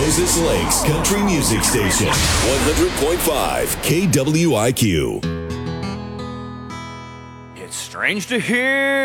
Moses Lake's country music station. 100.5 KWIQ. It's strange to hear